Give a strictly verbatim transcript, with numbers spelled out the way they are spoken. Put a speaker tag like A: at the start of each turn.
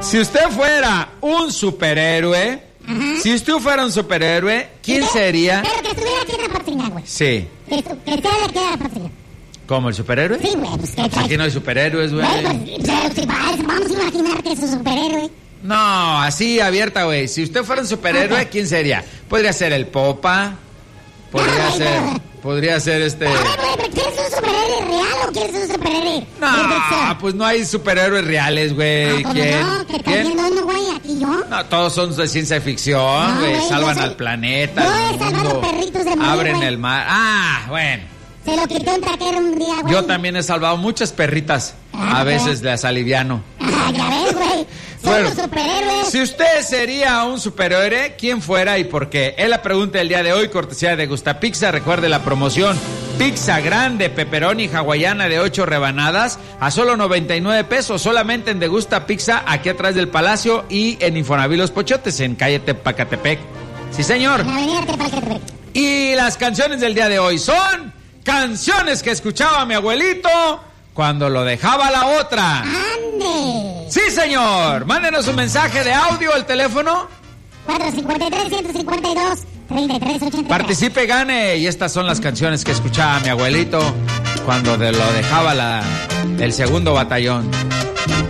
A: Si usted fuera un superhéroe,
B: Ajá.
A: si usted fuera un superhéroe, ¿quién sería?
B: Pero que estuviera aquí en la Patrina, güey.
A: Sí.
B: Que, estu- que esté aquí en la Patrina.
A: ¿Cómo, el superhéroe?
B: Sí, güey, pues que...
A: Aquí no hay superhéroes, güey.
B: Güey, pues, pero si va- vamos a imaginar que es un superhéroe.
A: No, así abierta, güey. Si usted fuera un superhéroe, ¿quién sería? Podría ser el Popa. Podría
B: Ay,
A: ser...
B: no.
A: Podría ser este...
B: A ver, güey, ¿pero quieres un superhéroe real o quieres un superhéroe de ficción?
A: No, pues no hay superhéroes reales, güey.
B: Ah, ¿cómo
A: ¿Quién?
B: no? ¿Te estás
A: ¿Quién?
B: viendo uno, güey? ¿Aquí yo?
A: No, todos son de ciencia ficción,
B: No,
A: güey.
B: güey,
A: Salvan
B: yo soy-
A: al planeta,
B: yo
A: al
B: he salvado
A: mundo.
B: perritos de morir,
A: Abren
B: güey.
A: el mar. Ah, bueno.
B: Se lo quitó un traquero un día, güey.
A: Yo también he salvado muchas perritas.
B: Ah,
A: A veces
B: güey.
A: las aliviano.
B: Ah, ya ves, güey. Somos
A: Bueno,
B: superhéroes.
A: Si usted sería un superhéroe, ¿quién fuera y por qué? Es la pregunta del día de hoy, cortesía de Gusta Pizza. Recuerde la promoción. Pizza grande, pepperoni hawaiana de ocho rebanadas a solo noventa y nueve pesos. Solamente en Degusta Pizza, aquí atrás del Palacio y en Infonavit Los Pochotes, en calle Tepacatepec. Sí, señor.
B: En la avenida Tepalcatepec.
A: Y las canciones del día de hoy son canciones que escuchaba mi abuelito cuando lo dejaba la otra.
B: ¡Ande!
A: Sí, señor. Mándenos un mensaje de audio al teléfono.
B: cuatro cinco tres, uno cinco dos, tres tres ocho tres.
A: Participe, gane. Y estas son las canciones que escuchaba mi abuelito cuando de- lo dejaba la, el segundo batallón.